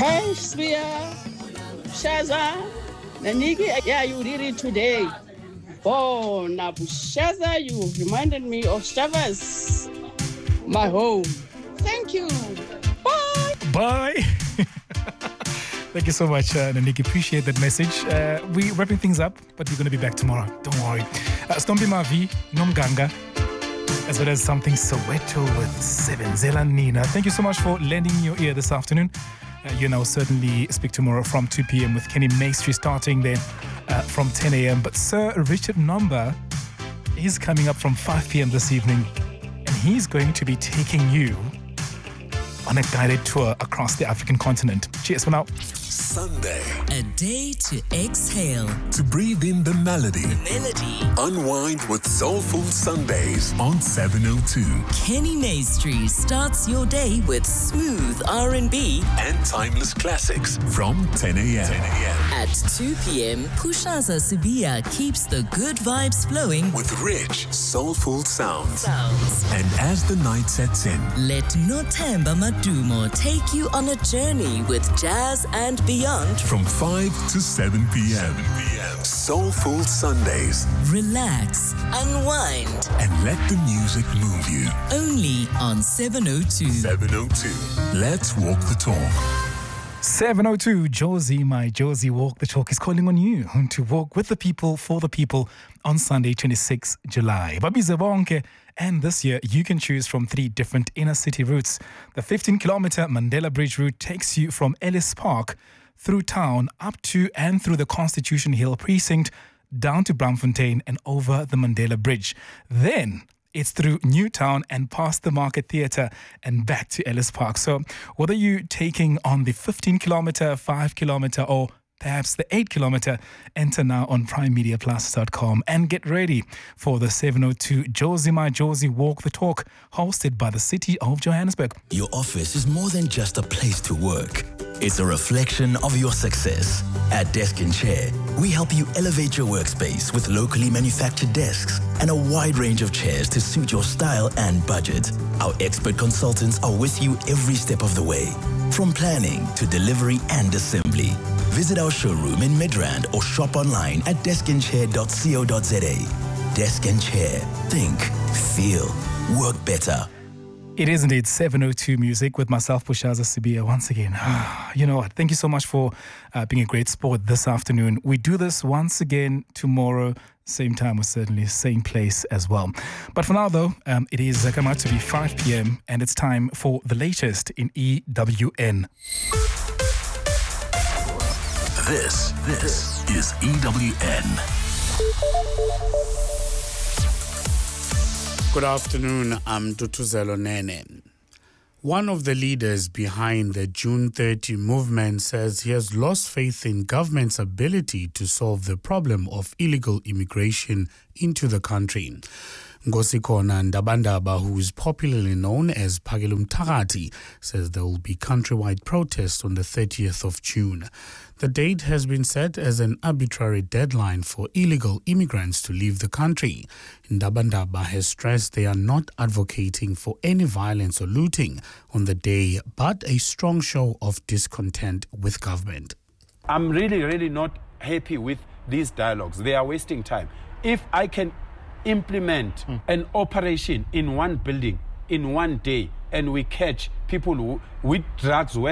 Hey, Svia, Shaza, Naniki, yeah, you did it today. Oh, Shaza, you reminded me of Shavas, my home. Thank you. Bye. Bye. Thank you so much, Naniki. Appreciate that message. We're wrapping things up, but we're going to be back tomorrow. Don't worry. Stombi Mavi, Nomganga, as well as something Soweto with Sebenzela Nina. Thank you so much for lending your ear this afternoon. You know, certainly speak tomorrow from 2 p.m. with Kenny Maestri starting then from 10 a.m. But Sir Richard Nomba is coming up from 5 p.m. this evening, and he's going to be taking you on a guided tour across the African continent. Cheers for now. Sunday. A day to exhale. To breathe in the melody. Unwind with Soulful Sundays on 702. Kenny Maestri starts your day with smooth R&B and timeless classics from 10 a.m. At 2 p.m., Pushaza Sibia keeps the good vibes flowing with rich, soulful sounds. And as the night sets in, let Nothemba Madumo take you on a journey with jazz and beyond from 5 to 7 p.m. Soulful Sundays. Relax, unwind, and let the music move you. Only on 702. 702. Let's walk the talk. 702, Josie, my Josie, walk the talk is calling on you to walk with the people, for the people on Sunday, 26 July. Babize bonke. And this year, you can choose from 3 different inner city routes. The 15-kilometer Mandela Bridge route takes you from Ellis Park through town up to and through the Constitution Hill precinct, down to Bloemfontein and over the Mandela Bridge. Then it's through Newtown and past the Market Theatre and back to Ellis Park. So whether you're taking on the 15-kilometer, 5-kilometer or perhaps the 8-kilometer, enter now on primemediaplus.com and get ready for the 702 Josie My Josie Walk the Talk, hosted by the City of Johannesburg. Your office is more than just a place to work. It's a reflection of your success. At Desk and Chair, we help you elevate your workspace with locally manufactured desks and a wide range of chairs to suit your style and budget. Our expert consultants are with you every step of the way, from planning to delivery and assembly. Visit our showroom in Midrand or shop online at deskandchair.co.za. Desk and Chair. Think, feel, work better. It is indeed 702 music with myself, Pushaza Sibia, once again. You know what? Thank you so much for being a great sport this afternoon. We do this once again tomorrow, same time or certainly same place as well. But for now, though, it is come out to be 5 p.m. and it's time for the latest in EWN. This is EWN. Good afternoon, I'm Dutuzelo Nene. One of the leaders behind the June 30 movement says he has lost faith in government's ability to solve the problem of illegal immigration into the country. Ngosikhona Ndabandaba, who is popularly known as Phakile Mthakathi, says there will be countrywide protests on the 30th of June. The date has been set as an arbitrary deadline for illegal immigrants to leave the country. Ndabandaba has stressed they are not advocating for any violence or looting on the day, but a strong show of discontent with government. I'm really not happy with these dialogues. They are wasting time. If I can implement an operation in one building in one day and we catch people with drugs